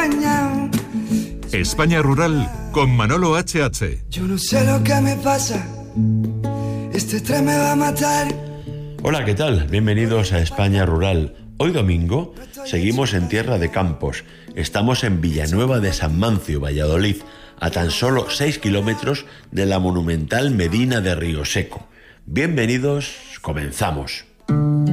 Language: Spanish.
acompañado. España Rural con Manolo HH. Yo no sé lo que me pasa, este tren me va a matar. Hola, ¿qué tal? Bienvenidos a España Rural. Hoy domingo seguimos en tierra de campos. Estamos en Villanueva de San Mancio, Valladolid, a tan solo 6 kilómetros de la monumental Medina de Río Seco. Bienvenidos, comenzamos.